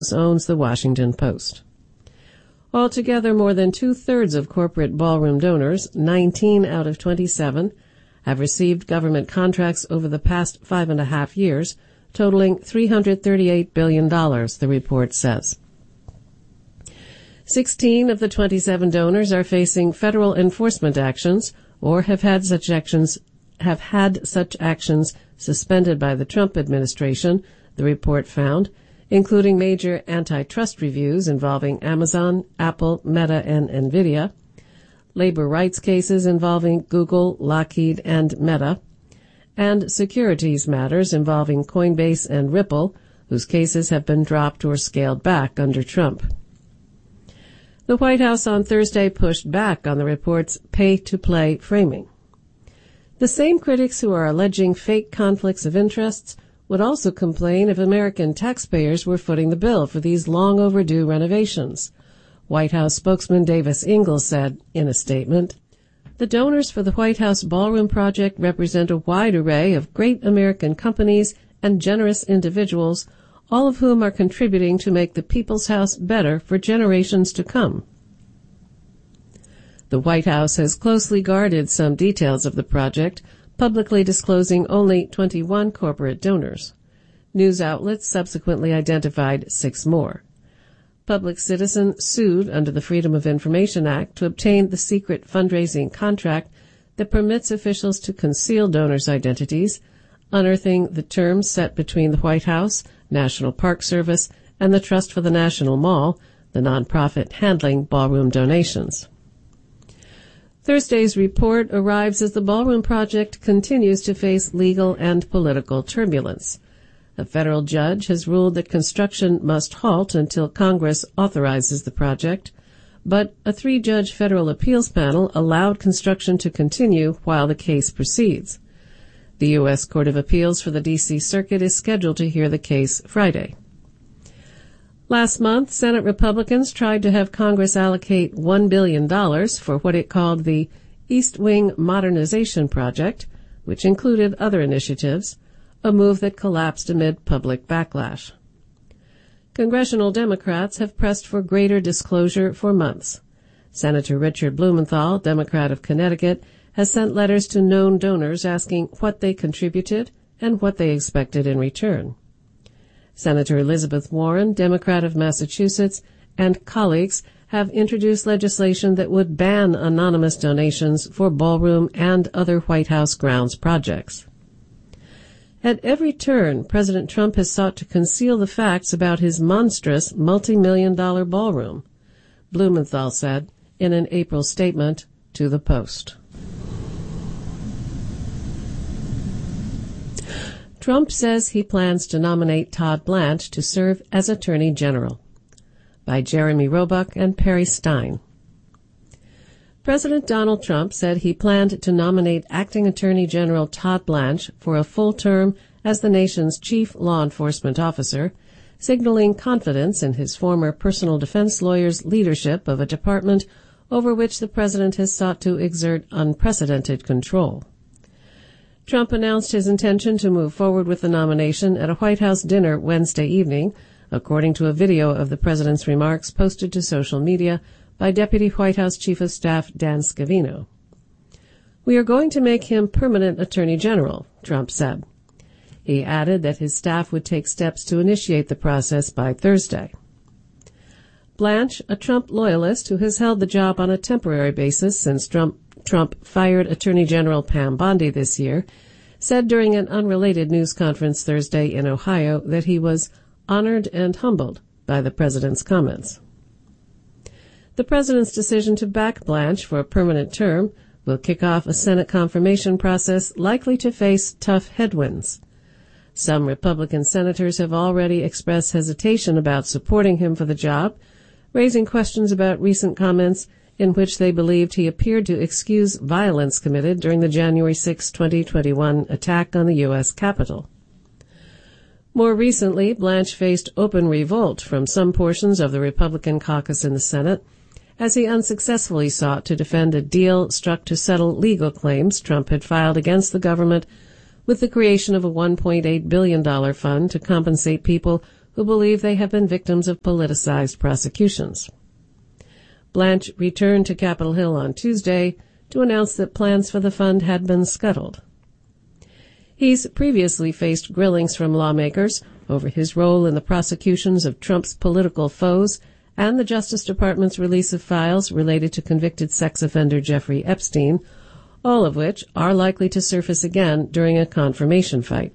owns the Washington Post. Altogether, more than two-thirds of corporate ballroom donors, 19 out of 27, have received government contracts over the past 5.5 years, totaling $338 billion, the report says. 16 of the 27 donors are facing federal enforcement actions or have had such actions suspended by the Trump administration, the report found, including major antitrust reviews involving Amazon, Apple, Meta, and NVIDIA, labor rights cases involving Google, Lockheed, and Meta, and securities matters involving Coinbase and Ripple, whose cases have been dropped or scaled back under Trump. The White House on Thursday pushed back on the report's pay-to-play framing. The same critics who are alleging fake conflicts of interests would also complain if American taxpayers were footing the bill for these long-overdue renovations. White House spokesman Davis Ingalls said in a statement, "The donors for the White House Ballroom project represent a wide array of great American companies and generous individuals, all of whom are contributing to make the People's House better for generations to come." The White House has closely guarded some details of the project, publicly disclosing only 21 corporate donors. News outlets subsequently identified 6 more. Public Citizen sued under the Freedom of Information Act to obtain the secret fundraising contract that permits officials to conceal donors' identities, unearthing the terms set between the White House, National Park Service, and the Trust for the National Mall, the nonprofit handling ballroom donations. Thursday's report arrives as the Ballroom project continues to face legal and political turbulence. A federal judge has ruled that construction must halt until Congress authorizes the project, but a 3-judge federal appeals panel allowed construction to continue while the case proceeds. The U.S. Court of Appeals for the D.C. Circuit is scheduled to hear the case Friday. Last month, Senate Republicans tried to have Congress allocate $1 billion for what it called the East Wing Modernization Project, which included other initiatives, a move that collapsed amid public backlash. Congressional Democrats have pressed for greater disclosure for months. Senator Richard Blumenthal, Democrat of Connecticut, has sent letters to known donors asking what they contributed and what they expected in return. Senator Elizabeth Warren, Democrat of Massachusetts, and colleagues have introduced legislation that would ban anonymous donations for ballroom and other White House grounds projects. At every turn, President Trump has sought to conceal the facts about his monstrous multi-million-dollar ballroom, Blumenthal said in an April statement to the Post. Trump says he plans to nominate Todd Blanche to serve as Attorney General. By Jeremy Roebuck and Perry Stein. President Donald Trump said he planned to nominate Acting Attorney General Todd Blanche for a full term as the nation's chief law enforcement officer, signaling confidence in his former personal defense lawyer's leadership of a department over which the president has sought to exert unprecedented control. Trump announced his intention to move forward with the nomination at a White House dinner Wednesday evening, according to a video of the president's remarks posted to social media by Deputy White House Chief of Staff Dan Scavino. "We are going to make him permanent Attorney General," Trump said. He added that his staff would take steps to initiate the process by Thursday. Blanche, a Trump loyalist who has held the job on a temporary basis since Trump fired Attorney General Pam Bondi this year, said during an unrelated news conference Thursday in Ohio that he was honored and humbled by the president's comments. The president's decision to back Blanche for a permanent term will kick off a Senate confirmation process likely to face tough headwinds. Some Republican senators have already expressed hesitation about supporting him for the job, raising questions about recent comments in which they believed he appeared to excuse violence committed during the January 6, 2021 attack on the U.S. Capitol. More recently, Blanche faced open revolt from some portions of the Republican caucus in the Senate as he unsuccessfully sought to defend a deal struck to settle legal claims Trump had filed against the government with the creation of a $1.8 billion fund to compensate people who believe they have been victims of politicized prosecutions. Blanche returned to Capitol Hill on Tuesday to announce that plans for the fund had been scuttled. He's previously faced grillings from lawmakers over his role in the prosecutions of Trump's political foes and the Justice Department's release of files related to convicted sex offender Jeffrey Epstein, all of which are likely to surface again during a confirmation fight.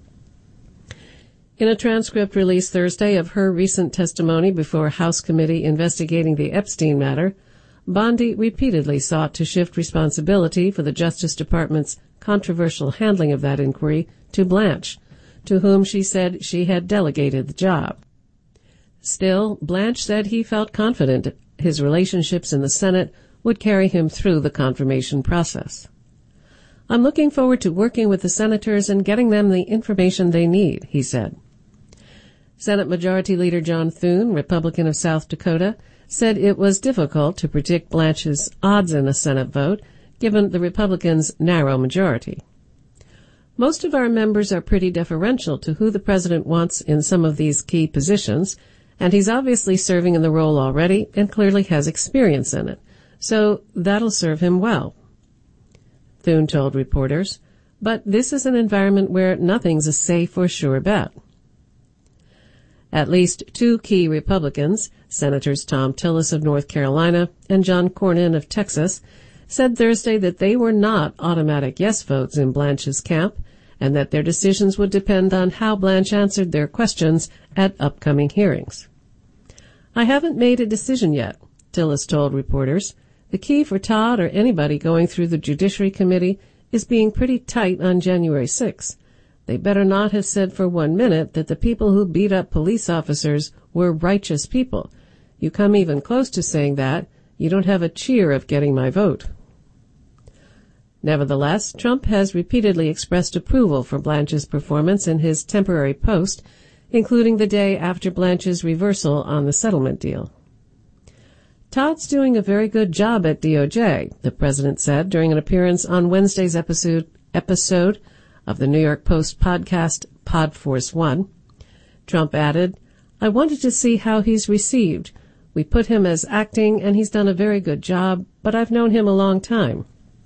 In a transcript released Thursday of her recent testimony before a House committee investigating the Epstein matter, Bondi repeatedly sought to shift responsibility for the Justice Department's controversial handling of that inquiry to Blanche, to whom she said she had delegated the job. Still, Blanche said he felt confident his relationships in the Senate would carry him through the confirmation process. "I'm looking forward to working with the senators and getting them the information they need," he said. Senate Majority Leader John Thune, Republican of South Dakota, said it was difficult to predict Blanche's odds in a Senate vote, given the Republicans' narrow majority. "Most of our members are pretty deferential to who the president wants in some of these key positions, and he's obviously serving in the role already and clearly has experience in it, so that'll serve him well," Thune told reporters. "But this is an environment where nothing's a safe or sure bet." At least two key Republicans, Senators Thom Tillis of North Carolina and John Cornyn of Texas, said Thursday that they were not automatic yes votes in Blanche's camp and that their decisions would depend on how Blanche answered their questions at upcoming hearings. "I haven't made a decision yet," Tillis told reporters. "The key for Todd or anybody going through the Judiciary Committee is being pretty tight on January 6th. They better not have said for 1 minute that the people who beat up police officers were righteous people. You come even close to saying that, you don't have a cheer of getting my vote." Nevertheless, Trump has repeatedly expressed approval for Blanche's performance in his temporary post, including the day after Blanche's reversal on the settlement deal. "Todd's doing a very good job at DOJ, the president said during an appearance on Wednesday's episode of the New York Post podcast Podforce One. Trump added, "I wanted to see how he's received. We put him as acting, and he's done a very good job, but I've known him a long time."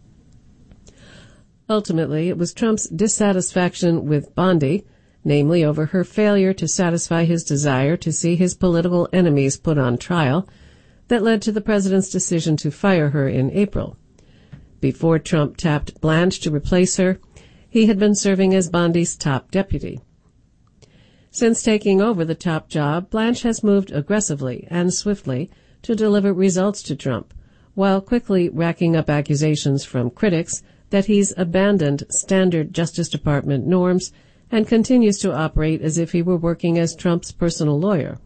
Ultimately, it was Trump's dissatisfaction with Bondi, namely over her failure to satisfy his desire to see his political enemies put on trial, that led to the president's decision to fire her in April. Before Trump tapped Blanche to replace her, he had been serving as Bondi's top deputy. Since taking over the top job, Blanche has moved aggressively and swiftly to deliver results to Trump, while quickly racking up accusations from critics that he's abandoned standard Justice Department norms and continues to operate as if he were working as Trump's personal lawyer.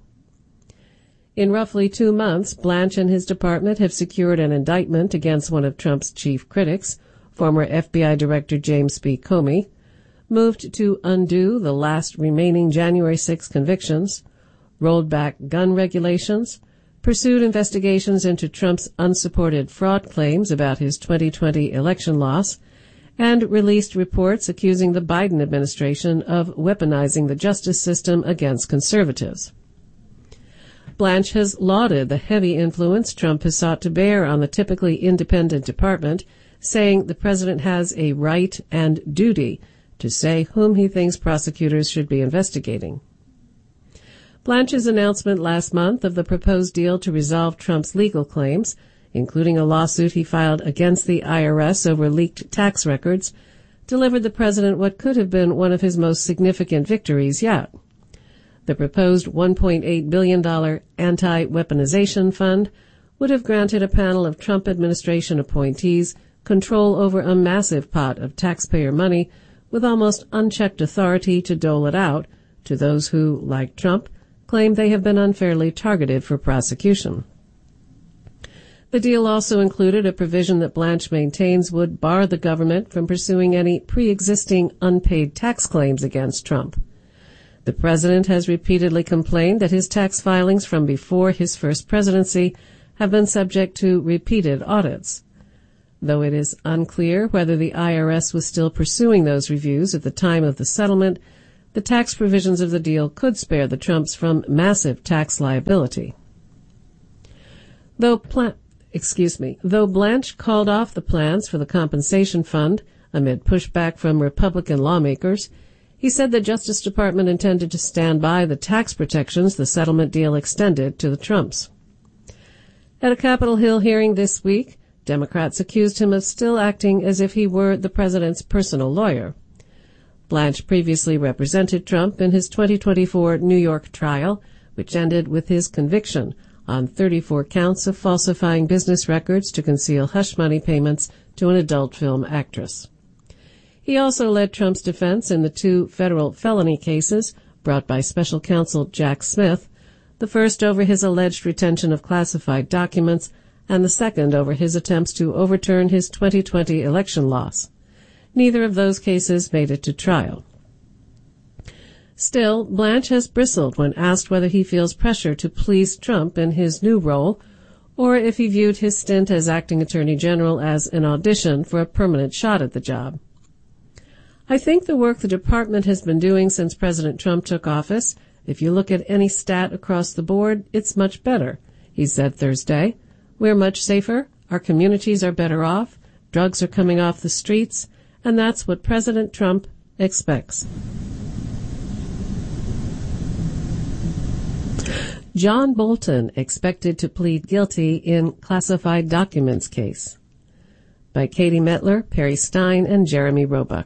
In roughly 2 months, Blanche and his department have secured an indictment against one of Trump's chief critics, former FBI Director James B. Comey, moved to undo the last remaining January 6 convictions, rolled back gun regulations, pursued investigations into Trump's unsupported fraud claims about his 2020 election loss, and released reports accusing the Biden administration of weaponizing the justice system against conservatives. Blanche has lauded the heavy influence Trump has sought to bear on the typically independent department, saying the president has a right and duty to say whom he thinks prosecutors should be investigating. Blanche's announcement last month of the proposed deal to resolve Trump's legal claims, including a lawsuit he filed against the IRS over leaked tax records, delivered the president what could have been one of his most significant victories yet. The proposed $1.8 billion anti-weaponization fund would have granted a panel of Trump administration appointees control over a massive pot of taxpayer money with almost unchecked authority to dole it out to those who, like Trump, claim they have been unfairly targeted for prosecution. The deal also included a provision that Blanche maintains would bar the government from pursuing any pre-existing unpaid tax claims against Trump. The president has repeatedly complained that his tax filings from before his first presidency have been subject to repeated audits. Though it is unclear whether the IRS was still pursuing those reviews at the time of the settlement, the tax provisions of the deal could spare the Trumps from massive tax liability. Though Blanche called off the plans for the compensation fund amid pushback from Republican lawmakers, he said the Justice Department intended to stand by the tax protections the settlement deal extended to the Trumps. At a Capitol Hill hearing this week, Democrats accused him of still acting as if he were the president's personal lawyer. Blanche previously represented Trump in his 2024 New York trial, which ended with his conviction on 34 counts of falsifying business records to conceal hush money payments to an adult film actress. He also led Trump's defense in the 2 federal felony cases brought by special counsel Jack Smith, the first over his alleged retention of classified documents and the second over his attempts to overturn his 2020 election loss. Neither of those cases made it to trial. Still, Blanche has bristled when asked whether he feels pressure to please Trump in his new role, or if he viewed his stint as acting attorney general as an audition for a permanent shot at the job. I think the work the department has been doing since President Trump took office, if you look at any stat across the board, it's much better, he said Thursday. We're much safer, our communities are better off, drugs are coming off the streets, and that's what President Trump expects. John Bolton expected to plead guilty in classified documents case. By Katie Metler, Perry Stein, and Jeremy Roebuck.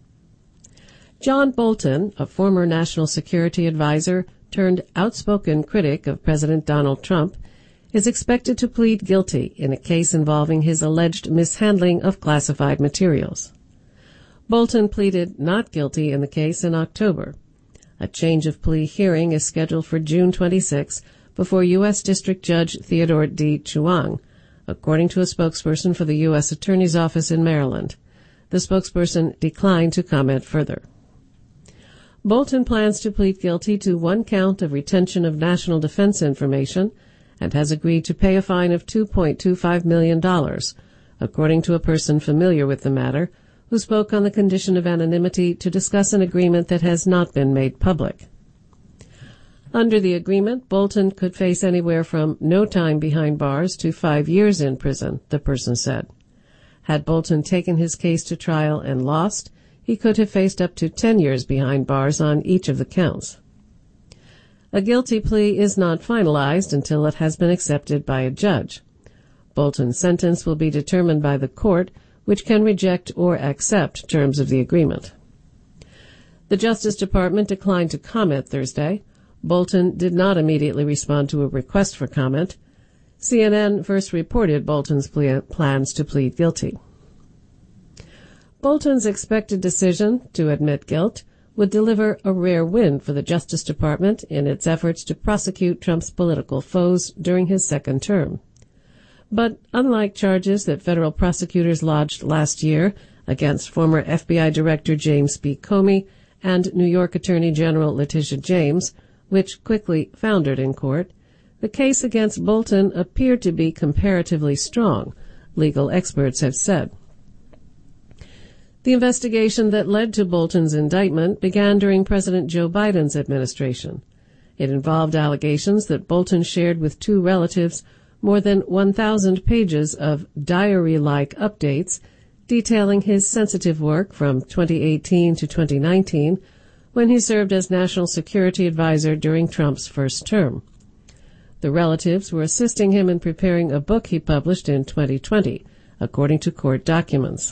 John Bolton, a former national security advisor turned outspoken critic of President Donald Trump, is expected to plead guilty in a case involving his alleged mishandling of classified materials. Bolton pleaded not guilty in the case in October. A change of plea hearing is scheduled for June 26 before U.S. District Judge Theodore D. Chuang, according to a spokesperson for the U.S. Attorney's Office in Maryland. The spokesperson declined to comment further. Bolton plans to plead guilty to 1 count of retention of national defense information and has agreed to pay a fine of $2.25 million, according to a person familiar with the matter, who spoke on the condition of anonymity to discuss an agreement that has not been made public. Under the agreement, Bolton could face anywhere from no time behind bars to 5 years in prison, the person said. Had Bolton taken his case to trial and lost, he could have faced up to 10 years behind bars on each of the counts. A guilty plea is not finalized until it has been accepted by a judge. Bolton's sentence will be determined by the court, which can reject or accept terms of the agreement. The Justice Department declined to comment Thursday. Bolton did not immediately respond to a request for comment. CNN first reported Bolton's plans to plead guilty. Bolton's expected decision to admit guilt would deliver a rare win for the Justice Department in its efforts to prosecute Trump's political foes during his second term. But unlike charges that federal prosecutors lodged last year against former FBI Director James B. Comey and New York Attorney General Letitia James, which quickly foundered in court, the case against Bolton appeared to be comparatively strong, legal experts have said. The investigation that led to Bolton's indictment began during President Joe Biden's administration. It involved allegations that Bolton shared with 2 relatives more than 1,000 pages of diary-like updates detailing his sensitive work from 2018 to 2019, when he served as National Security Advisor during Trump's first term. The relatives were assisting him in preparing a book he published in 2020, according to court documents.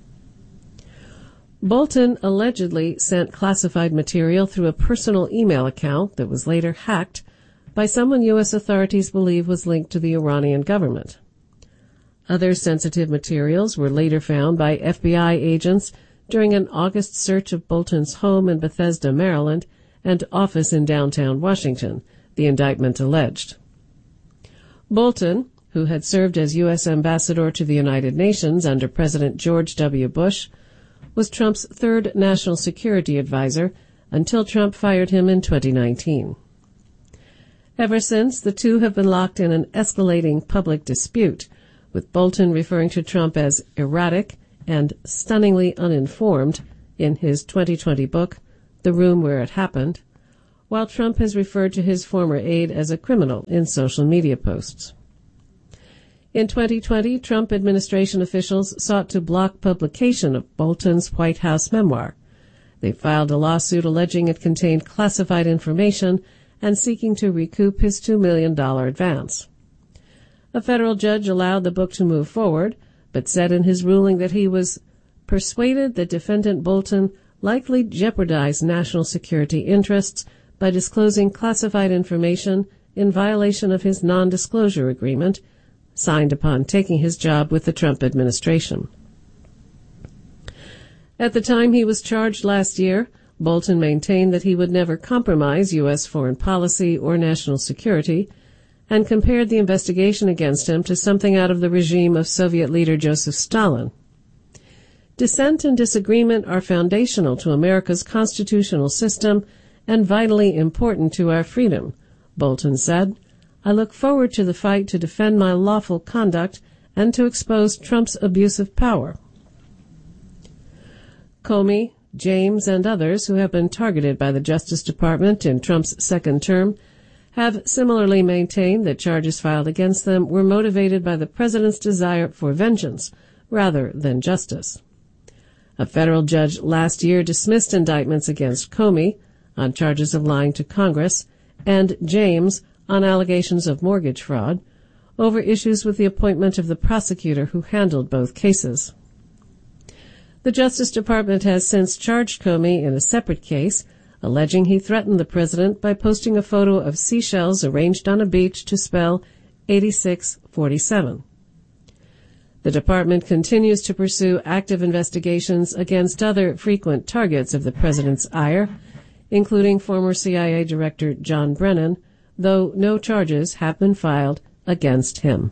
Bolton allegedly sent classified material through a personal email account that was later hacked by someone U.S. authorities believe was linked to the Iranian government. Other sensitive materials were later found by FBI agents during an August search of Bolton's home in Bethesda, Maryland, and office in downtown Washington, the indictment alleged. Bolton, who had served as U.S. ambassador to the United Nations under President George W. Bush, was Trump's 3rd national security advisor until Trump fired him in 2019. Ever since, the two have been locked in an escalating public dispute, with Bolton referring to Trump as erratic and stunningly uninformed in his 2020 book, the room where it happened, while Trump has referred to his former aide as a criminal in social media posts. In 2020, Trump administration officials sought to block publication of Bolton's White House memoir. They filed a lawsuit alleging it contained classified information and seeking to recoup his $2 million advance. A federal judge allowed the book to move forward, but said in his ruling that he was persuaded that defendant Bolton likely jeopardized national security interests by disclosing classified information in violation of his non-disclosure agreement, signed upon taking his job with the Trump administration. At the time he was charged last year, Bolton maintained that he would never compromise U.S. foreign policy or national security, and compared the investigation against him to something out of the regime of Soviet leader Joseph Stalin. Dissent and disagreement are foundational to America's constitutional system and vitally important to our freedom, Bolton said. I look forward to the fight to defend my lawful conduct and to expose Trump's abuse of power. Comey, James, and others who have been targeted by the Justice Department in Trump's second term have similarly maintained that charges filed against them were motivated by the president's desire for vengeance rather than justice. A federal judge last year dismissed indictments against Comey on charges of lying to Congress and James on allegations of mortgage fraud over issues with the appointment of the prosecutor who handled both cases. The Justice Department has since charged Comey in a separate case, alleging he threatened the president by posting a photo of seashells arranged on a beach to spell 8647. The department continues to pursue active investigations against other frequent targets of the president's ire, including former CIA Director John Brennan, though no charges have been filed against him.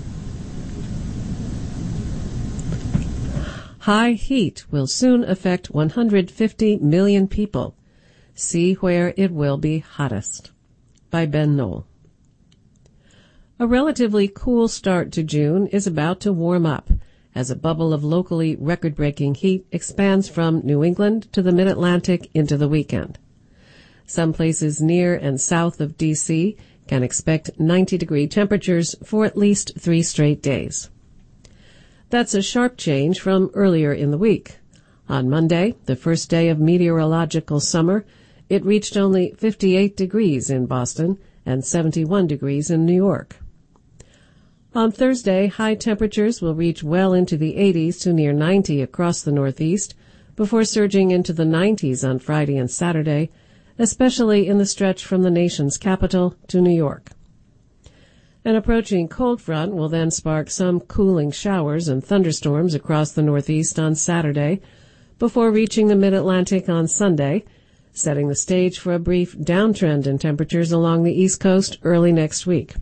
High heat will soon affect 150 million people. See where it will be hottest. By Ben Knoll. A relatively cool start to June is about to warm up as a bubble of locally record-breaking heat expands from New England to the mid-Atlantic into the weekend. Some places near and south of D.C. can expect 90-degree temperatures for at least 3 straight days. That's a sharp change from earlier in the week. On Monday, the first day of meteorological summer, it reached only 58 degrees in Boston and 71 degrees in New York. On Thursday, high temperatures will reach well into the 80s to near 90 across the Northeast, before surging into the 90s on Friday and Saturday, especially in the stretch from the nation's capital to New York. An approaching cold front will then spark some cooling showers and thunderstorms across the Northeast on Saturday, before reaching the mid-Atlantic on Sunday, setting the stage for a brief downtrend in temperatures along the East Coast early next week.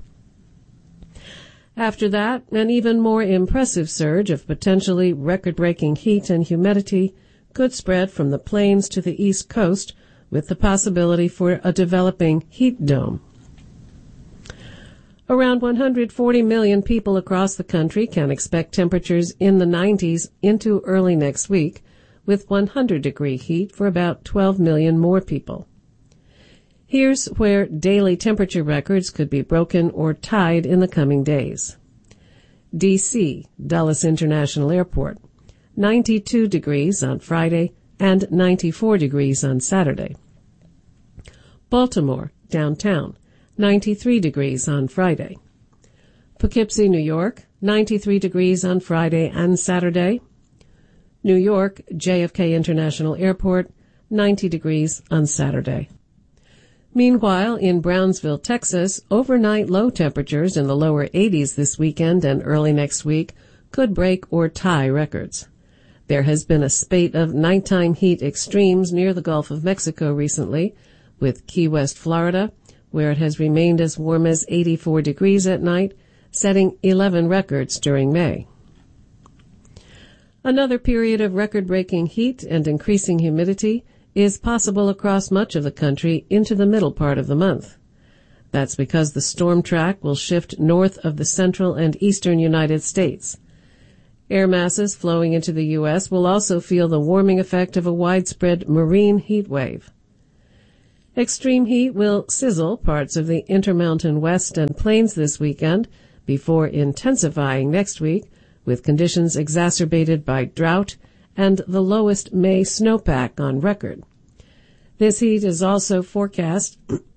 After that, an even more impressive surge of potentially record-breaking heat and humidity could spread from the plains to the East Coast, with the possibility for a developing heat dome. Around 140 million people across the country can expect temperatures in the 90s into early next week, with 100-degree heat for about 12 million more people. Here's where daily temperature records could be broken or tied in the coming days. D.C., Dulles International Airport, 92 degrees on Friday and 94 degrees on Saturday. Baltimore, downtown, 93 degrees on Friday. Poughkeepsie, New York, 93 degrees on Friday and Saturday. New York, JFK International Airport, 90 degrees on Saturday. Meanwhile, in Brownsville, Texas, overnight low temperatures in the lower 80s this weekend and early next week could break or tie records. There has been a spate of nighttime heat extremes near the Gulf of Mexico recently, with Key West, Florida, where it has remained as warm as 84 degrees at night, setting 11 records during May. Another period of record-breaking heat and increasing humidity is possible across much of the country into the middle part of the month. That's because the storm track will shift north of the central and eastern United States. Air masses flowing into the U.S. will also feel the warming effect of a widespread marine heat wave. Extreme heat will sizzle parts of the Intermountain West and Plains this weekend before intensifying next week, with conditions exacerbated by drought and the lowest May snowpack on record. This heat is also forecast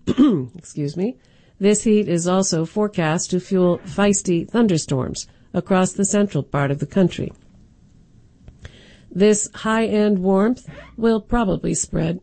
This heat is also forecast to fuel feisty thunderstorms across the central part of the country. This high-end warmth will probably spread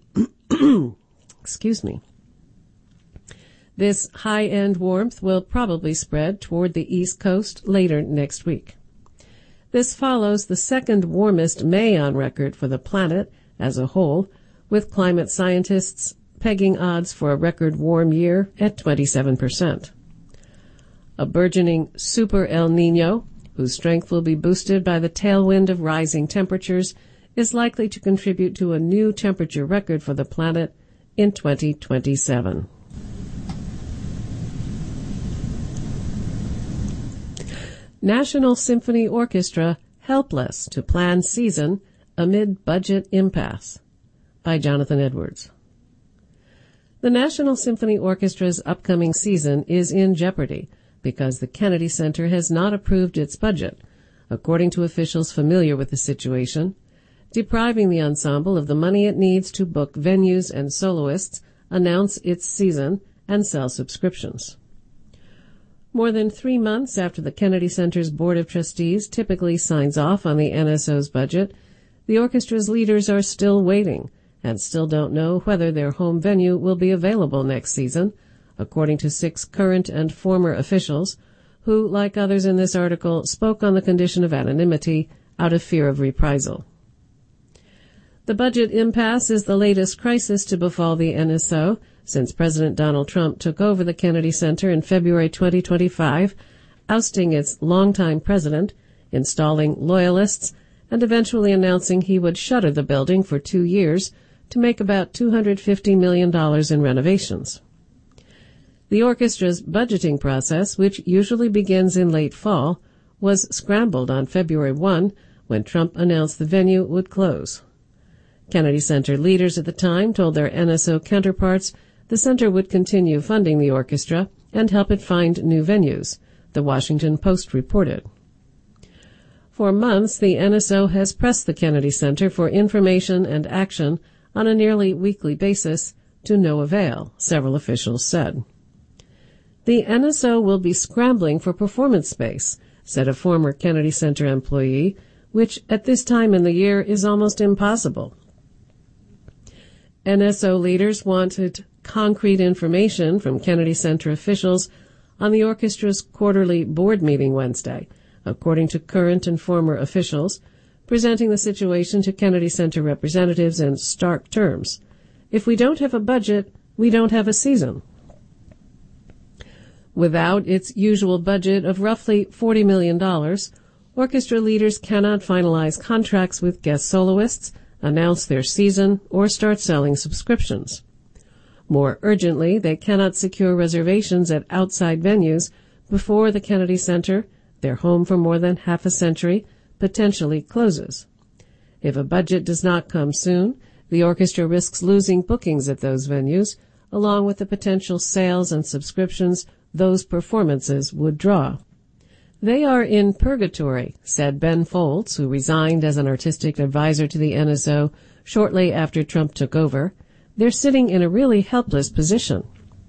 This high-end warmth will probably spread toward the East Coast later next week. This follows the second warmest May on record for the planet as a whole, with climate scientists pegging odds for a record warm year at 27%. A burgeoning super El Niño, whose strength will be boosted by the tailwind of rising temperatures, is likely to contribute to a new temperature record for the planet in 2027. National Symphony Orchestra helpless to plan season amid budget impasse, by Jonathan Edwards. The National Symphony Orchestra's upcoming season is in jeopardy because the Kennedy Center has not approved its budget, according to officials familiar with the situation, depriving the ensemble of the money it needs to book venues and soloists, announce its season, and sell subscriptions. More than 3 months after the Kennedy Center's Board of Trustees typically signs off on the NSO's budget, the orchestra's leaders are still waiting and still don't know whether their home venue will be available next season, according to 6 current and former officials who, like others in this article, spoke on the condition of anonymity out of fear of reprisal. The budget impasse is the latest crisis to befall the NSO since President Donald Trump took over the Kennedy Center in February 2025, ousting its longtime president, installing loyalists, and eventually announcing he would shutter the building for 2 years to make about $250 million in renovations. The orchestra's budgeting process, which usually begins in late fall, was scrambled on February 1 when Trump announced the venue would close. Kennedy Center leaders at the time told their NSO counterparts the center would continue funding the orchestra and help it find new venues, the Washington Post reported. For months, the NSO has pressed the Kennedy Center for information and action on a nearly weekly basis, to no avail, several officials said. The NSO will be scrambling for performance space, said a former Kennedy Center employee, which at this time in the year is almost impossible. NSO leaders wanted concrete information from Kennedy Center officials on the orchestra's quarterly board meeting Wednesday, according to current and former officials, presenting the situation to Kennedy Center representatives in stark terms. If we don't have a budget, we don't have a season. Without its usual budget of roughly $40 million, orchestra leaders cannot finalize contracts with guest soloists, announce their season, or start selling subscriptions. More urgently, they cannot secure reservations at outside venues before the Kennedy Center, their home for more than half a century, potentially closes. If a budget does not come soon, the orchestra risks losing bookings at those venues, along with the potential sales and subscriptions those performances would draw. They are in purgatory, said Ben Folds, who resigned as an artistic advisor to the NSO shortly after Trump took over. They're sitting in a really helpless position.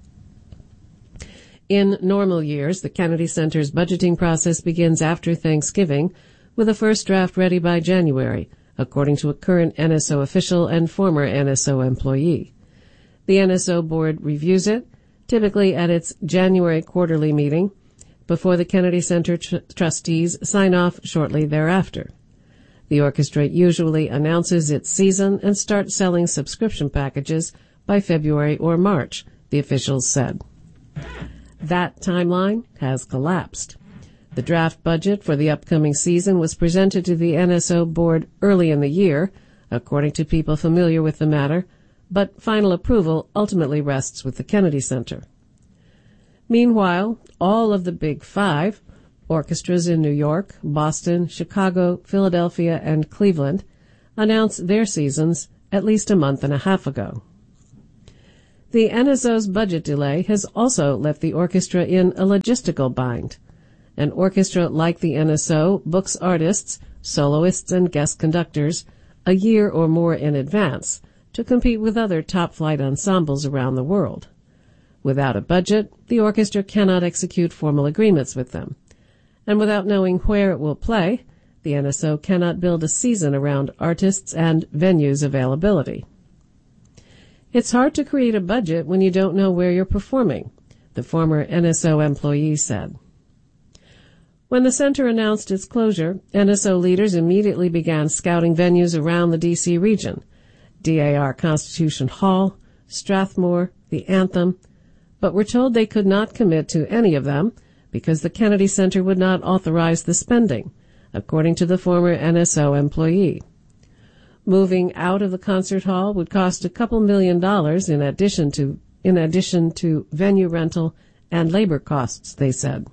In normal years, the Kennedy Center's budgeting process begins after Thanksgiving, with a first draft ready by January, according to a current NSO official and former NSO employee. The NSO board reviews it, typically at its January quarterly meeting, before the Kennedy Center trustees sign off shortly thereafter. The orchestra usually announces its season and starts selling subscription packages by February or March, the officials said. That timeline has collapsed. The draft budget for the upcoming season was presented to the NSO board early in the year, according to people familiar with the matter, but final approval ultimately rests with the Kennedy Center. Meanwhile, all of the Big Five, orchestras in New York, Boston, Chicago, Philadelphia, and Cleveland, announced their seasons at least a month and a half ago. The NSO's budget delay has also left the orchestra in a logistical bind. An orchestra like the NSO books artists, soloists, and guest conductors a year or more in advance to compete with other top-flight ensembles around the world. Without a budget, the orchestra cannot execute formal agreements with them. And without knowing where it will play, the NSO cannot build a season around artists and venues availability. It's hard to create a budget when you don't know where you're performing, the former NSO employee said. When the center announced its closure, NSO leaders immediately began scouting venues around the D.C. region, DAR Constitution Hall, Strathmore, the Anthem, but were told they could not commit to any of them because the Kennedy Center would not authorize the spending, according to the former NSO employee. Moving out of the concert hall would cost a couple $1 million in addition to venue rental and labor costs, they said.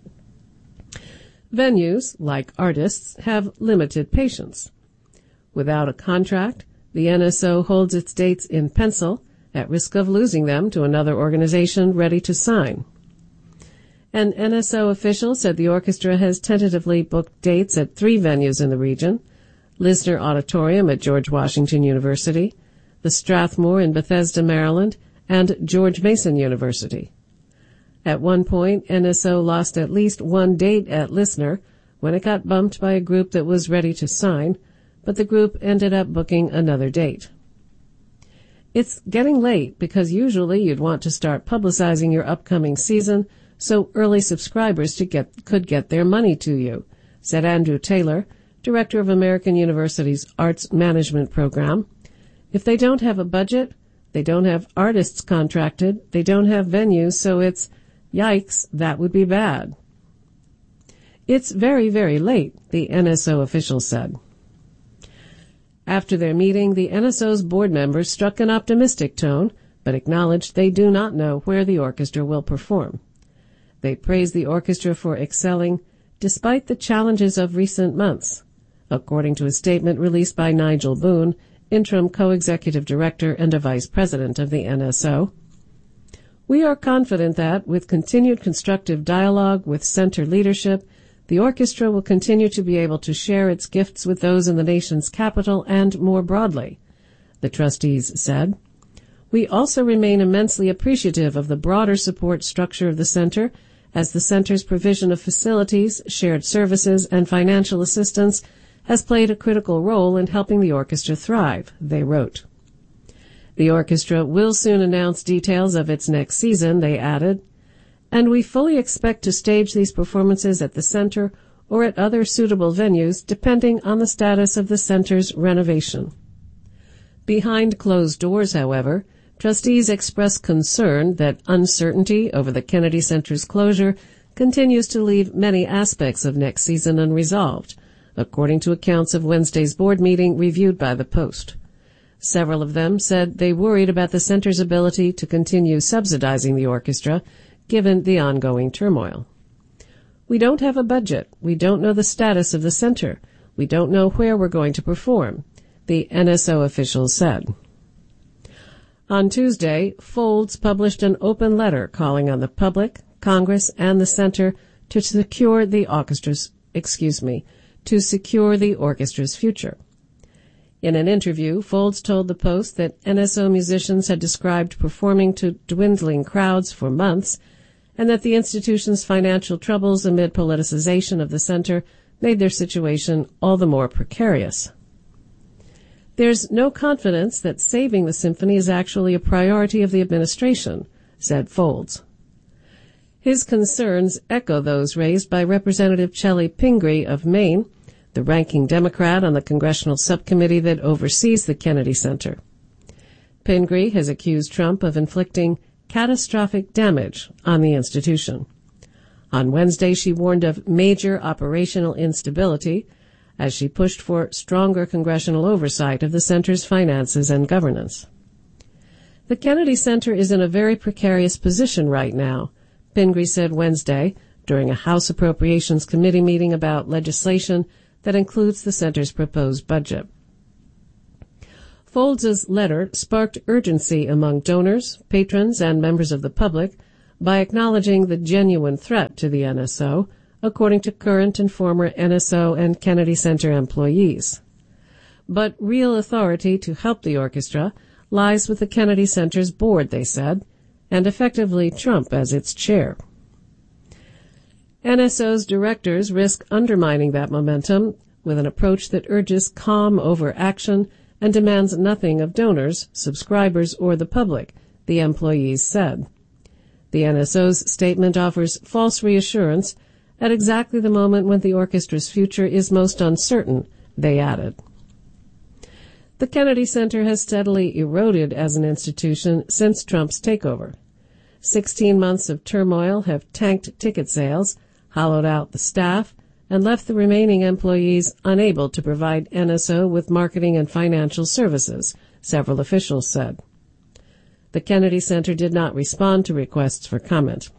Venues, like artists, have limited patience. Without a contract, the NSO holds its dates in pencil, at risk of losing them to another organization ready to sign. An NSO official said the orchestra has tentatively booked dates at 3 venues in the region: Lisner Auditorium at George Washington University, the Strathmore in Bethesda, Maryland, and George Mason University. At one point, NSO lost at least one date at Lisner when it got bumped by a group that was ready to sign, but the group ended up booking another date. It's getting late because usually you'd want to start publicizing your upcoming season so early subscribers could get their money to you, said Andrew Taylor, director of American University's Arts Management Program. If they don't have a budget, they don't have artists contracted, they don't have venues, so it's, yikes, that would be bad. It's very, very late, the NSO official said. After their meeting, the NSO's board members struck an optimistic tone, but acknowledged they do not know where the orchestra will perform. They praised the orchestra for excelling despite the challenges of recent months, according to a statement released by Nigel Boone, interim co-executive director and a vice president of the NSO. We are confident that, with continued constructive dialogue with center leadership, the orchestra will continue to be able to share its gifts with those in the nation's capital and more broadly, the trustees said. We also remain immensely appreciative of the broader support structure of the center, as the center's provision of facilities, shared services, and financial assistance has played a critical role in helping the orchestra thrive, they wrote. The orchestra will soon announce details of its next season, they added, and we fully expect to stage these performances at the center or at other suitable venues depending on the status of the center's renovation. Behind closed doors, however, trustees expressed concern that uncertainty over the Kennedy Center's closure continues to leave many aspects of next season unresolved, according to accounts of Wednesday's board meeting reviewed by the Post. Several of them said they worried about the center's ability to continue subsidizing the orchestra, given the ongoing turmoil. We don't have a budget. We don't know the status of the center. We don't know where we're going to perform, the NSO officials said. On Tuesday, Folds published an open letter calling on the public, Congress, and the center to secure the orchestra's future. In an interview, Folds told the Post that NSO musicians had described performing to dwindling crowds for months, and that the institution's financial troubles amid politicization of the center made their situation all the more precarious. There's no confidence that saving the symphony is actually a priority of the administration, said Folds. His concerns echo those raised by Representative Chellie Pingree of Maine, the ranking Democrat on the congressional subcommittee that oversees the Kennedy Center. Pingree has accused Trump of inflicting catastrophic damage on the institution. On Wednesday, she warned of major operational instability as she pushed for stronger congressional oversight of the center's finances and governance. The Kennedy Center is in a very precarious position right now, Pingree said Wednesday during a House Appropriations Committee meeting about legislation that includes the center's proposed budget. Folds' letter sparked urgency among donors, patrons, and members of the public by acknowledging the genuine threat to the NSO, according to current and former NSO and Kennedy Center employees. But real authority to help the orchestra lies with the Kennedy Center's board, they said, and effectively Trump as its chair. NSO's directors risk undermining that momentum with an approach that urges calm over action and demands nothing of donors, subscribers, or the public, the employees said. The NSO's statement offers false reassurance at exactly the moment when the orchestra's future is most uncertain, they added. The Kennedy Center has steadily eroded as an institution since Trump's takeover. 16 months of turmoil have tanked ticket sales, hollowed out the staff, and left the remaining employees unable to provide NSO with marketing and financial services, several officials said. The Kennedy Center did not respond to requests for comment.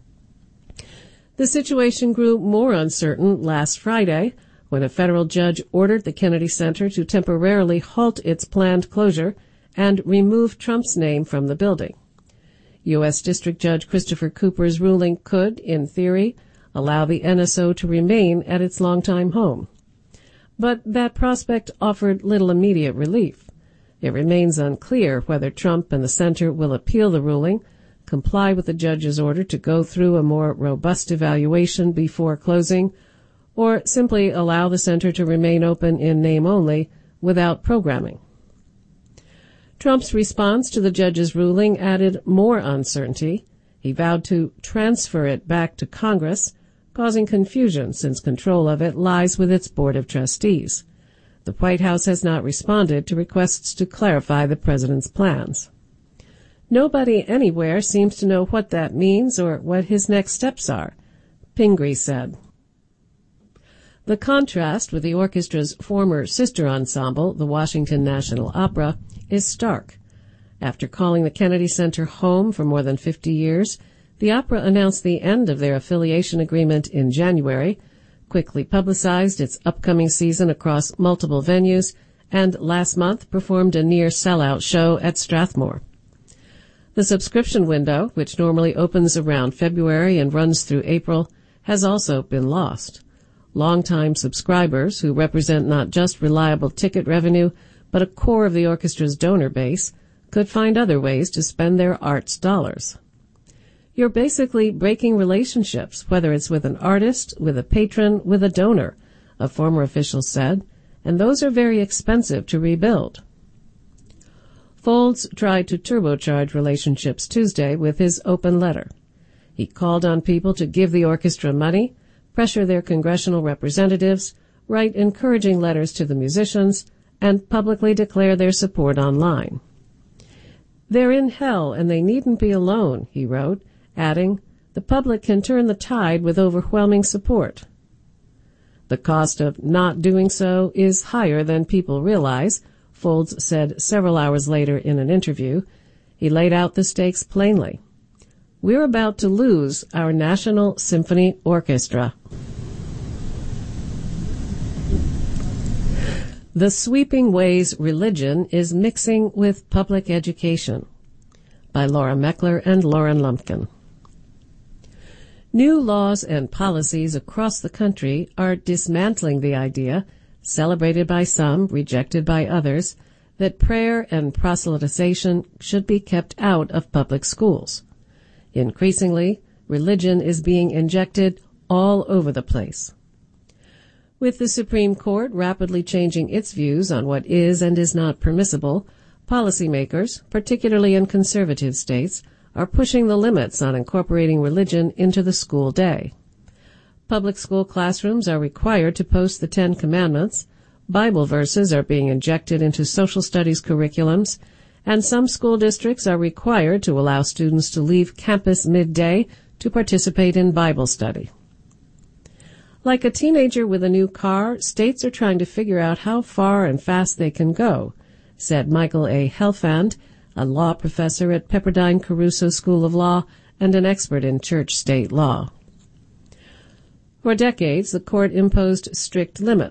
The situation grew more uncertain last Friday when a federal judge ordered the Kennedy Center to temporarily halt its planned closure and remove Trump's name from the building. U.S. District Judge Christopher Cooper's ruling could, in theory, allow the NSO to remain at its longtime home. But that prospect offered little immediate relief. It remains unclear whether Trump and the center will appeal the ruling, comply with the judge's order to go through a more robust evaluation before closing, or simply allow the center to remain open in name only without programming. Trump's response to the judge's ruling added more uncertainty. He vowed to transfer it back to Congress, causing confusion since control of it lies with its Board of Trustees. The White House has not responded to requests to clarify the president's plans. Nobody anywhere seems to know what that means or what his next steps are, Pingree said. The contrast with the orchestra's former sister ensemble, the Washington National Opera, is stark. After calling the Kennedy Center home for more than 50 years, the opera announced the end of their affiliation agreement in January, quickly publicized its upcoming season across multiple venues, and last month performed a near-sellout show at Strathmore. The subscription window, which normally opens around February and runs through April, has also been lost. Longtime subscribers, who represent not just reliable ticket revenue, but a core of the orchestra's donor base, could find other ways to spend their arts dollars. You're basically breaking relationships, whether it's with an artist, with a patron, with a donor, a former official said, and those are very expensive to rebuild. Folds tried to turbocharge relationships Tuesday with his open letter. He called on people to give the orchestra money, pressure their congressional representatives, write encouraging letters to the musicians, and publicly declare their support online. They're in hell and they needn't be alone, he wrote, adding, the public can turn the tide with overwhelming support. The cost of not doing so is higher than people realize, Folds said several hours later in an interview. He laid out the stakes plainly. We're about to lose our National Symphony Orchestra. The sweeping ways religion is mixing with public education, by Laura Meckler and Lauren Lumpkin. New laws and policies across the country are dismantling the idea, celebrated by some, rejected by others, that prayer and proselytization should be kept out of public schools. Increasingly, religion is being injected all over the place. With the Supreme Court rapidly changing its views on what is and is not permissible, policymakers, particularly in conservative states, are pushing the limits on incorporating religion into the school day. Public school classrooms are required to post the Ten Commandments, Bible verses are being injected into social studies curriculums, and some school districts are required to allow students to leave campus midday to participate in Bible study. Like a teenager with a new car, states are trying to figure out how far and fast they can go, said Michael A. Helfand, a law professor at Pepperdine Caruso School of Law and an expert in church-state law. For decades, the court imposed strict limits,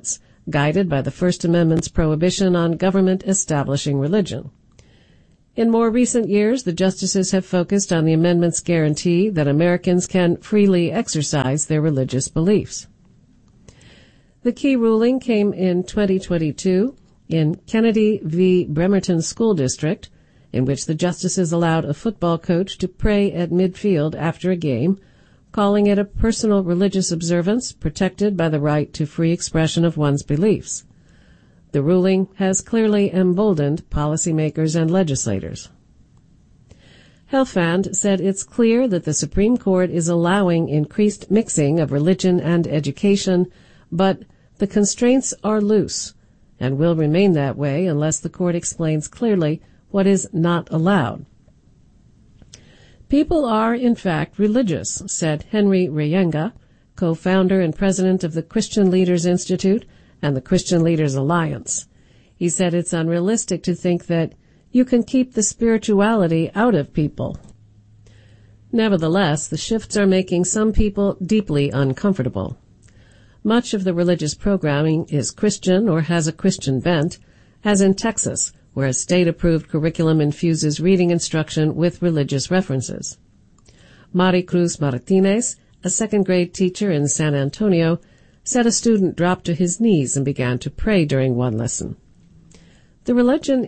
guided by the First Amendment's prohibition on government establishing religion. In more recent years, the justices have focused on the amendment's guarantee that Americans can freely exercise their religious beliefs. The key ruling came in 2022 in Kennedy v. Bremerton School District, in which the justices allowed a football coach to pray at midfield after a game, calling it a personal religious observance protected by the right to free expression of one's beliefs. The ruling has clearly emboldened policymakers and legislators. Helfand said it's clear that the Supreme Court is allowing increased mixing of religion and education, but the constraints are loose and will remain that way unless the court explains clearly what is not allowed. People are, in fact, religious, said Henry Reyenga, co-founder and president of the Christian Leaders Institute and the Christian Leaders Alliance. He said it's unrealistic to think that you can keep the spirituality out of people. Nevertheless, the shifts are making some people deeply uncomfortable. Much of the religious programming is Christian or has a Christian bent, as in Texas, where a state-approved curriculum infuses reading instruction with religious references. Mari Cruz Martinez, a second-grade teacher in San Antonio, said a student dropped to his knees and began to pray during one lesson. The religion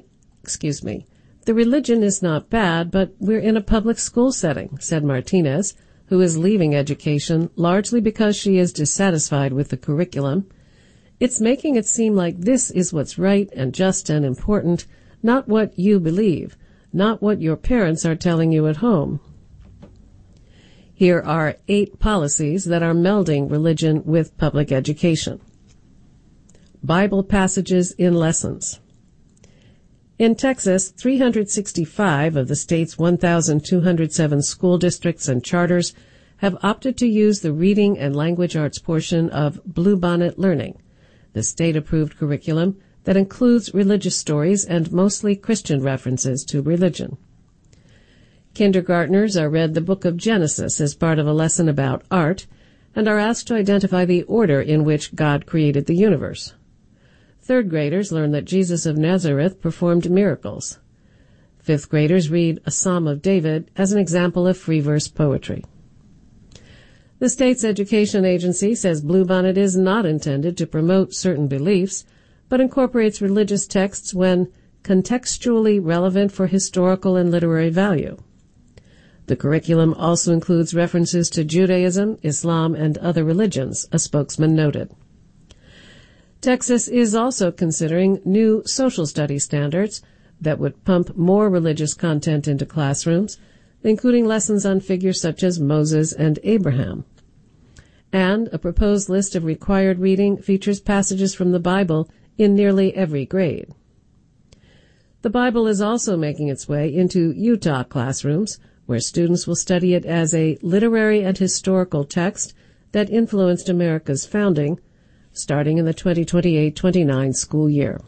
is not bad, but we're in a public school setting, said Martinez, who is leaving education largely because she is dissatisfied with the curriculum. It's making it seem like this is what's right and just and important, not what you believe, not what your parents are telling you at home. Here are 8 policies that are melding religion with public education. Bible passages in lessons. In Texas, 365 of the state's 1,207 school districts and charters have opted to use the reading and language arts portion of Bluebonnet Learning, the state-approved curriculum that includes religious stories and mostly Christian references to religion. Kindergartners are read the book of Genesis as part of a lesson about art and are asked to identify the order in which God created the universe. Third graders learn that Jesus of Nazareth performed miracles. Fifth graders read a Psalm of David as an example of free verse poetry. The state's education agency says Bluebonnet is not intended to promote certain beliefs, but incorporates religious texts when contextually relevant for historical and literary value. The curriculum also includes references to Judaism, Islam, and other religions, a spokesman noted. Texas is also considering new social studies standards that would pump more religious content into classrooms, including lessons on figures such as Moses and Abraham. And a proposed list of required reading features passages from the Bible in nearly every grade. The Bible is also making its way into Utah classrooms, where students will study it as a literary and historical text that influenced America's founding, starting in the 2028-29 school year.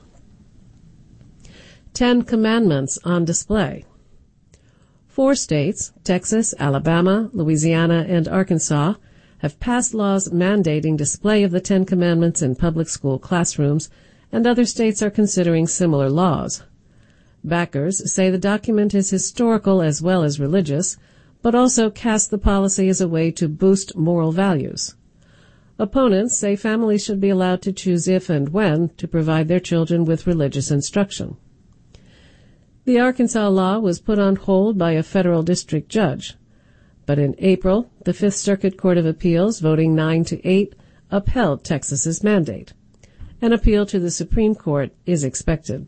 10 Commandments on display. 4 states, Texas, Alabama, Louisiana, and Arkansas, have passed laws mandating display of the 10 Commandments in public school classrooms, and other states are considering similar laws. Backers say the document is historical as well as religious, but also cast the policy as a way to boost moral values. Opponents say families should be allowed to choose if and when to provide their children with religious instruction. The Arkansas law was put on hold by a federal district judge, but in April, the Fifth Circuit Court of Appeals, voting 9-8, upheld Texas's mandate. An appeal to the Supreme Court is expected.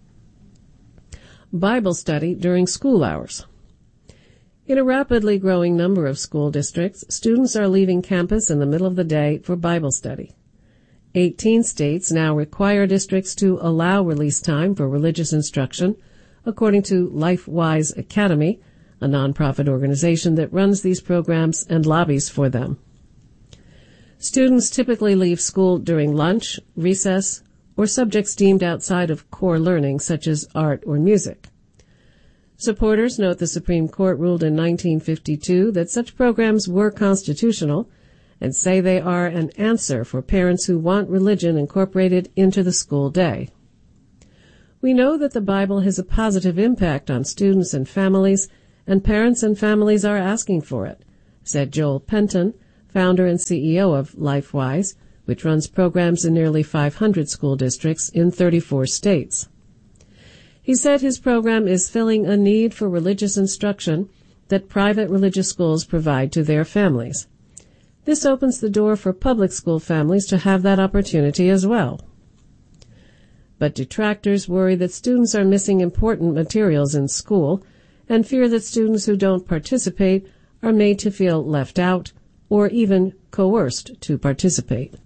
Bible study during school hours. In a rapidly growing number of school districts, students are leaving campus in the middle of the day for Bible study. 18 states now require districts to allow release time for religious instruction, according to LifeWise Academy, a nonprofit organization that runs these programs and lobbies for them. Students typically leave school during lunch, recess, or subjects deemed outside of core learning, such as art or music. Supporters note the Supreme Court ruled in 1952 that such programs were constitutional and say they are an answer for parents who want religion incorporated into the school day. We know that the Bible has a positive impact on students and families, and parents and families are asking for it, said Joel Penton, founder and CEO of LifeWise, which runs programs in nearly 500 school districts in 34 states. He said his program is filling a need for religious instruction that private religious schools provide to their families. This opens the door for public school families to have that opportunity as well. But detractors worry that students are missing important materials in school and fear that students who don't participate are made to feel left out or even coerced to participate.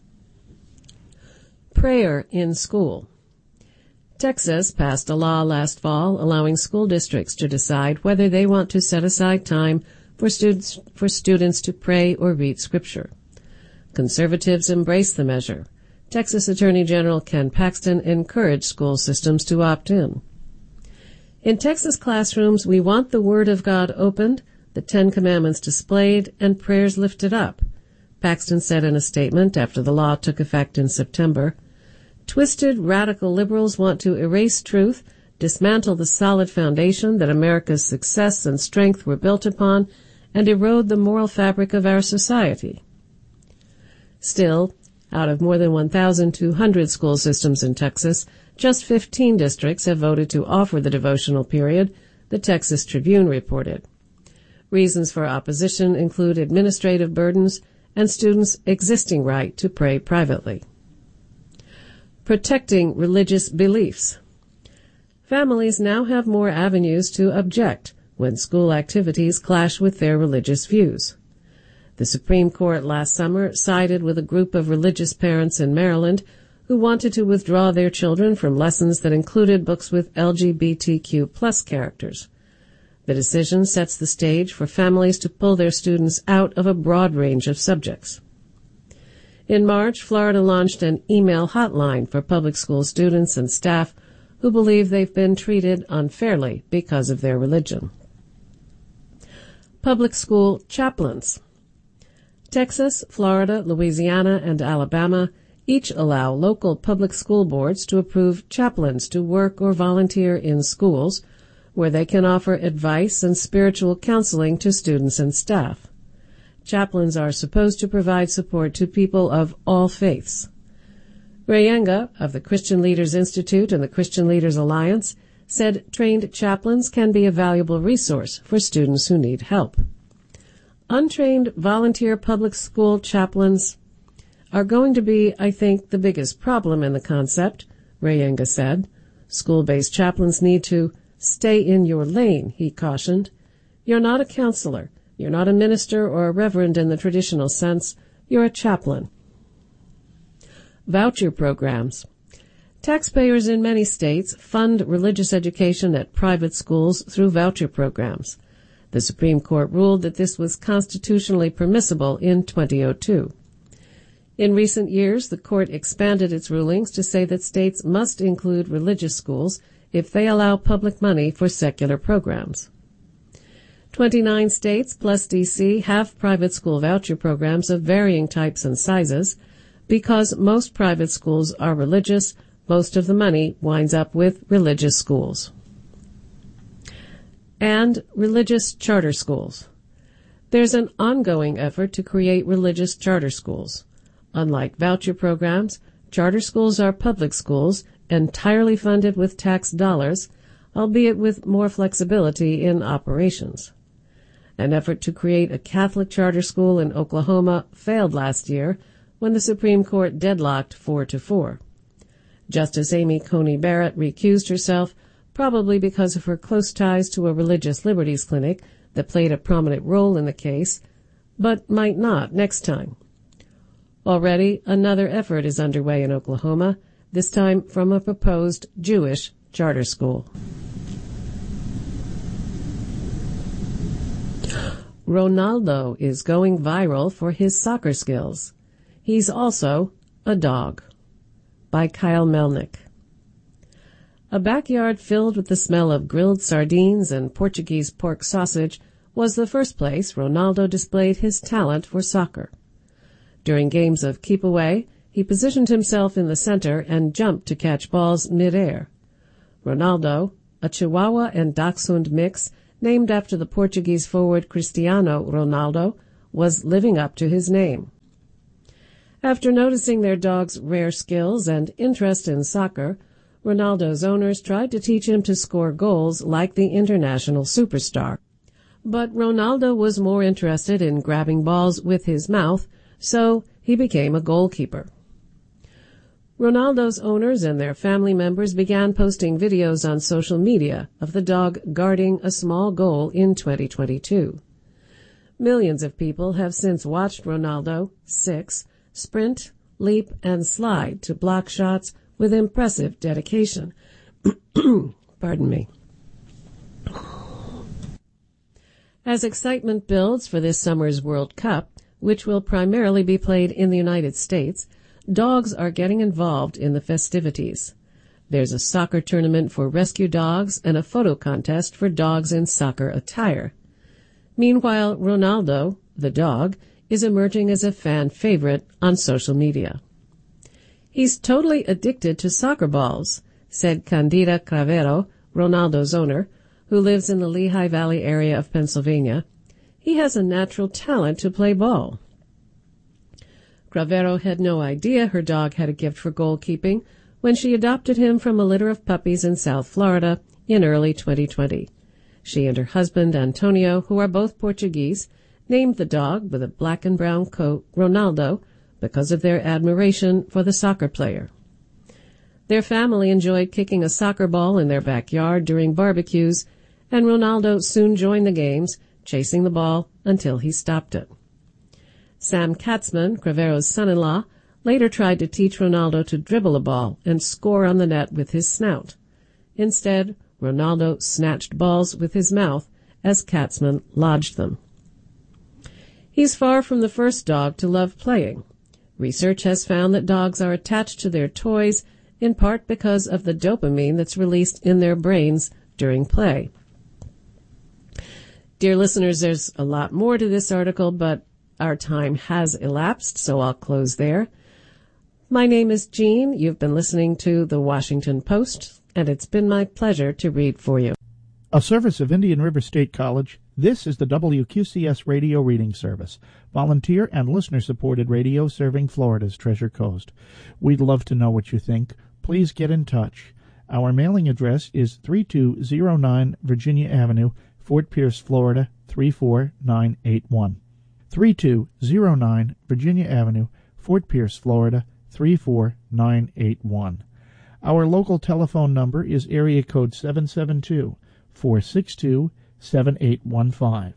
Prayer in school. Texas passed a law last fall allowing school districts to decide whether they want to set aside time for students to pray or read Scripture. Conservatives embrace the measure. Texas Attorney General Ken Paxton encouraged school systems to opt in. In Texas classrooms, we want the Word of God opened, the Ten Commandments displayed, and prayers lifted up, Paxton said in a statement after the law took effect in September. Twisted radical liberals want to erase truth, dismantle the solid foundation that America's success and strength were built upon, and erode the moral fabric of our society. Still, out of more than 1,200 school systems in Texas, just 15 districts have voted to offer the devotional period, the Texas Tribune reported. Reasons for opposition include administrative burdens and students' existing right to pray privately. Protecting religious beliefs. Families now have more avenues to object when school activities clash with their religious views. The Supreme Court last summer sided with a group of religious parents in Maryland who wanted to withdraw their children from lessons that included books with LGBTQ+ characters. The decision sets the stage for families to pull their students out of a broad range of subjects. In March, Florida launched an email hotline for public school students and staff who believe they've been treated unfairly because of their religion. Public school chaplains. Texas, Florida, Louisiana, and Alabama each allow local public school boards to approve chaplains to work or volunteer in schools where they can offer advice and spiritual counseling to students and staff. Chaplains are supposed to provide support to people of all faiths. Ray Yenga of the Christian Leaders Institute and the Christian Leaders Alliance said trained chaplains can be a valuable resource for students who need help. Untrained volunteer public school chaplains are going to be, I think, the biggest problem in the concept, Ray Yenga said. School-based chaplains need to stay in your lane, he cautioned. You're not a counselor. You're not a minister or a reverend in the traditional sense. You're a chaplain. Voucher programs. Taxpayers in many states fund religious education at private schools through voucher programs. The Supreme Court ruled that this was constitutionally permissible in 2002. In recent years, the court expanded its rulings to say that states must include religious schools if they allow public money for secular programs. 29 states plus D.C. have private school voucher programs of varying types and sizes. Because most private schools are religious, most of the money winds up with religious schools. And religious charter schools. There's an ongoing effort to create religious charter schools. Unlike voucher programs, charter schools are public schools entirely funded with tax dollars, albeit with more flexibility in operations. An effort to create a Catholic charter school in Oklahoma failed last year when the Supreme Court deadlocked 4-4. Justice Amy Coney Barrett recused herself, probably because of her close ties to a religious liberties clinic that played a prominent role in the case, but might not next time. Already, another effort is underway in Oklahoma, this time from a proposed Jewish charter school. Ronaldo is going viral for his soccer skills. He's also a dog. By Kyle Melnick. A backyard filled with the smell of grilled sardines and Portuguese pork sausage was the first place Ronaldo displayed his talent for soccer. During games of keep away, he positioned himself in the center and jumped to catch balls mid-air. Ronaldo, a Chihuahua and Dachshund mix named after the Portuguese forward Cristiano Ronaldo, was living up to his name. After noticing their dog's rare skills and interest in soccer, Ronaldo's owners tried to teach him to score goals like the international superstar. But Ronaldo was more interested in grabbing balls with his mouth, so he became a goalkeeper. Ronaldo's owners and their family members began posting videos on social media of the dog guarding a small goal in 2022. Millions of people have since watched Ronaldo, 6, sprint, leap, and slide to block shots with impressive dedication. Pardon me. As excitement builds for this summer's World Cup, which will primarily be played in the United States, dogs are getting involved in the festivities. There's a soccer tournament for rescue dogs and a photo contest for dogs in soccer attire. Meanwhile, Ronaldo, the dog, is emerging as a fan favorite on social media. He's totally addicted to soccer balls, said Candida Cravero, Ronaldo's owner, who lives in the Lehigh Valley area of Pennsylvania. He has a natural talent to play ball. Cravero had no idea her dog had a gift for goalkeeping when she adopted him from a litter of puppies in South Florida in early 2020. She and her husband, Antonio, who are both Portuguese, named the dog with a black and brown coat Ronaldo because of their admiration for the soccer player. Their family enjoyed kicking a soccer ball in their backyard during barbecues, and Ronaldo soon joined the games, chasing the ball until he stopped it. Sam Katzman, Cravero's son-in-law, later tried to teach Ronaldo to dribble a ball and score on the net with his snout. Instead, Ronaldo snatched balls with his mouth as Katzman lodged them. He's far from the first dog to love playing. Research has found that dogs are attached to their toys in part because of the dopamine that's released in their brains during play. Dear listeners, there's a lot more to this article, but our time has elapsed, so I'll close there. My name is Jean. You've been listening to The Washington Post, and it's been my pleasure to read for you. A service of Indian River State College, this is the WQCS Radio Reading Service, volunteer and listener-supported radio serving Florida's Treasure Coast. We'd love to know what you think. Please get in touch. Our mailing address is 3209 Virginia Avenue, Fort Pierce, Florida, 34981. 3209 Virginia Avenue, Fort Pierce, Florida, 34981. Our local telephone number is area code 772-462-7815.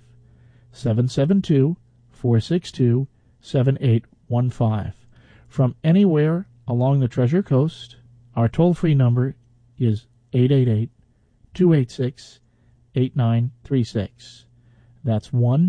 772-462-7815. From anywhere along the Treasure Coast, our toll-free number is 888-286-8936. That's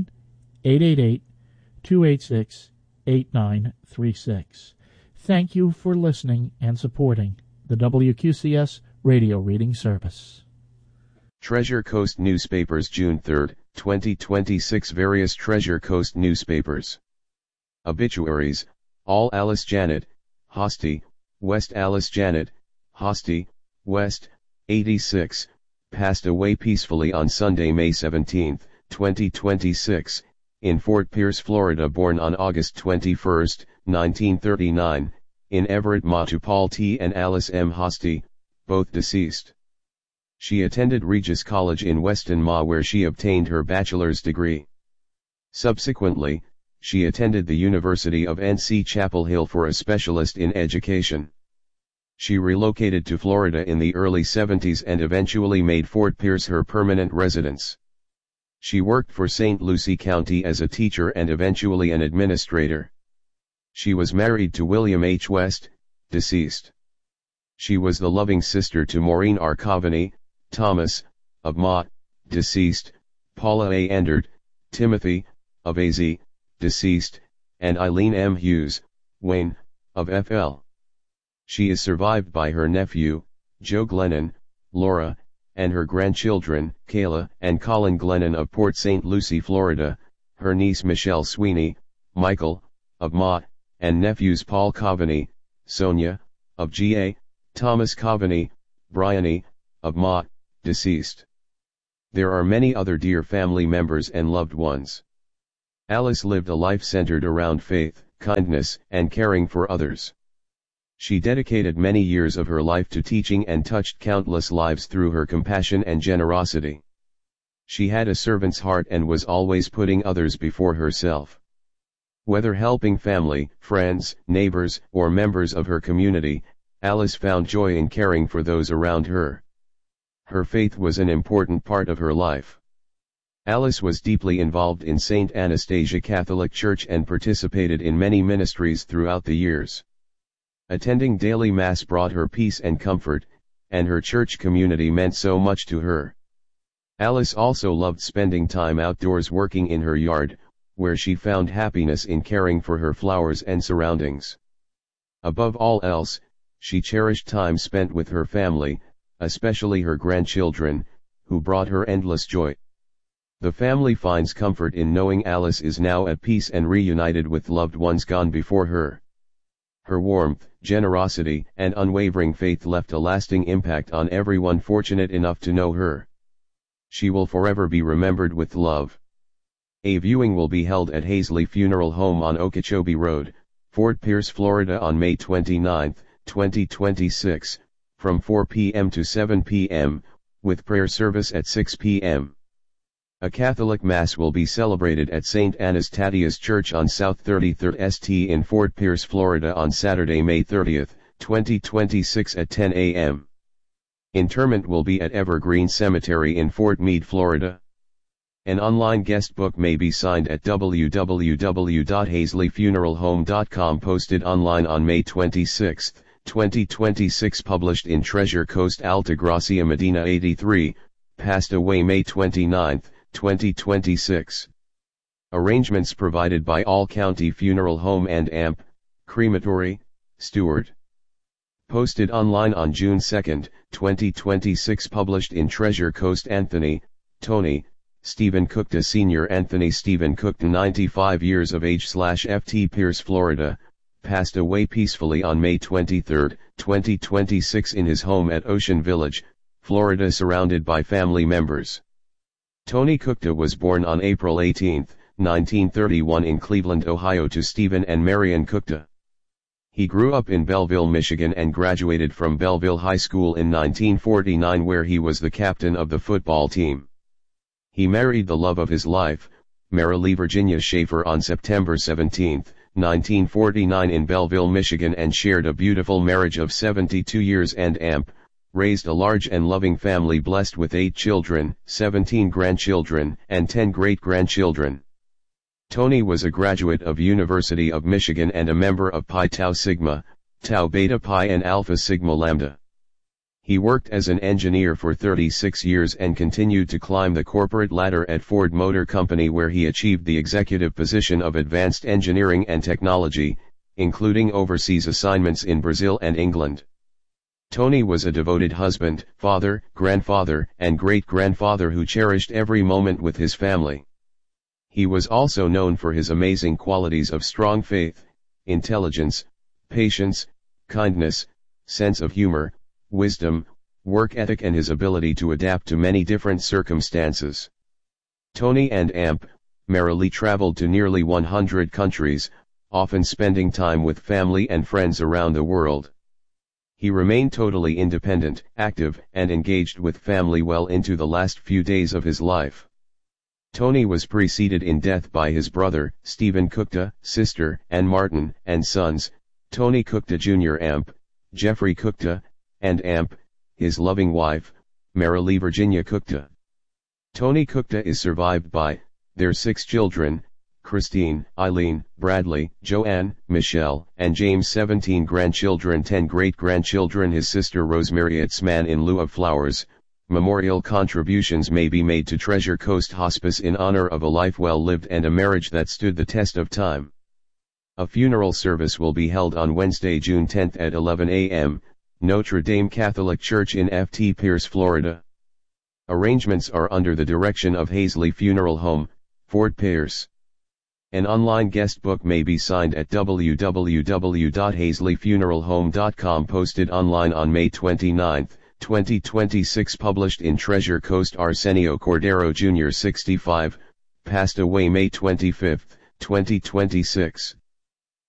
1-888-286-8936. Thank you for listening and supporting the WQCS Radio Reading Service. Treasure Coast Newspapers, June 3, 2026. Various Treasure Coast newspapers. Obituaries: All Alice Janet, Hosty, West. Alice Janet, Hosty, West, 86, passed away peacefully on Sunday, May 17, 2026, in Fort Pierce, Florida. Born on August 21, 1939, in Everett, Ma, to Paul T. and Alice M. Hosty, both deceased. She attended Regis College in Weston, Ma, where she obtained her bachelor's degree. Subsequently, she attended the University of NC Chapel Hill for a specialist in education. She relocated to Florida in the early 70s and eventually made Fort Pierce her permanent residence. She worked for St. Lucie County as a teacher and eventually an administrator. She was married to William H. West, deceased. She was the loving sister to Maureen R. Coveney, Thomas, of Ma, deceased, Paula A. Endert, Timothy, of AZ, deceased, and Eileen M. Hughes, Wayne, of FL. She is survived by her nephew, Joe Glennon, Laura, and her grandchildren, Kayla and Colin Glennon of Port St. Lucie, Florida, her niece Michelle Sweeney, Michael, of Ma, and nephews Paul Coveney, Sonia, of G.A., Thomas Coveney, Bryony, of Ma, deceased. There are many other dear family members and loved ones. Alice lived a life centered around faith, kindness, and caring for others. She dedicated many years of her life to teaching and touched countless lives through her compassion and generosity. She had a servant's heart and was always putting others before herself. Whether helping family, friends, neighbors, or members of her community, Alice found joy in caring for those around her. Her faith was an important part of her life. Alice was deeply involved in St. Anastasia Catholic Church and participated in many ministries throughout the years. Attending daily Mass brought her peace and comfort, and her church community meant so much to her. Alice also loved spending time outdoors working in her yard, where she found happiness in caring for her flowers and surroundings. Above all else, she cherished time spent with her family, especially her grandchildren, who brought her endless joy. The family finds comfort in knowing Alice is now at peace and reunited with loved ones gone before her. Her warmth, generosity, and unwavering faith left a lasting impact on everyone fortunate enough to know her. She will forever be remembered with love. A viewing will be held at Hazley Funeral Home on Okeechobee Road, Fort Pierce, Florida on May 29, 2026, from 4 p.m. to 7 p.m., with prayer service at 6 p.m. A Catholic Mass will be celebrated at St. Anastasia's Church on South 33rd St. in Fort Pierce, Florida on Saturday, May 30, 2026 at 10 a.m. Interment will be at Evergreen Cemetery in Fort Meade, Florida. An online guest book may be signed at www.hazleyfuneralhome.com, posted online on May 26, 2026, published in Treasure Coast, Altagracia, Medina 83, passed away May 29, 2026. Arrangements provided by All County Funeral Home and AMP, Crematory, Stewart. Posted online on June 2, 2026, published in Treasure Coast. Anthony, Tony, Stephen Cookta Sr. Anthony Stephen Cookta, 95 years of age, /FT Pierce, Florida, passed away peacefully on May 23, 2026 in his home at Ocean Village, Florida, surrounded by family members. Tony Cookta was born on April 18, 1931 in Cleveland, Ohio, to Stephen and Marion Cookta. He grew up in Belleville, Michigan and graduated from Belleville High School in 1949, where he was the captain of the football team. He married the love of his life, Marilee Virginia Schaefer, on September 17, 1949 in Belleville, Michigan, and shared a beautiful marriage of 72 years and AMP, raised a large and loving family blessed with 8 children, 17 grandchildren, and 10 great-grandchildren. Tony was a graduate of University of Michigan and a member of Pi Tau Sigma, Tau Beta Pi and Alpha Sigma Lambda. He worked as an engineer for 36 years and continued to climb the corporate ladder at Ford Motor Company, where he achieved the executive position of Advanced Engineering and Technology, including overseas assignments in Brazil and England. Tony was a devoted husband, father, grandfather, and great-grandfather who cherished every moment with his family. He was also known for his amazing qualities of strong faith, intelligence, patience, kindness, sense of humor, wisdom, work ethic, and his ability to adapt to many different circumstances. Tony and AMP, Marilee, traveled to nearly 100 countries, often spending time with family and friends around the world. He remained totally independent, active, and engaged with family well into the last few days of his life. Tony was preceded in death by his brother, Stephen Cookta, sister, Ann Martin, and sons, Tony Cookta Jr. AMP, Jeffrey Cookta, and AMP, his loving wife, Marilee Virginia Cookta. Tony Cookta is survived by their 6 children, Christine, Eileen, Bradley, Joanne, Michelle, and James, 17 grandchildren, 10 great-grandchildren, his sister Rosemary. Itzman. In lieu of flowers, memorial contributions may be made to Treasure Coast Hospice in honor of a life well lived and a marriage that stood the test of time. A funeral service will be held on Wednesday, June 10 at 11 a.m., Notre Dame Catholic Church in FT Pierce, Florida. Arrangements are under the direction of Hazley Funeral Home, Fort Pierce. An online guest book may be signed at www.hazleyfuneralhome.com. Posted online on May 29, 2026. Published in Treasure Coast. Arsenio Cordero Jr. 65, passed away May 25, 2026.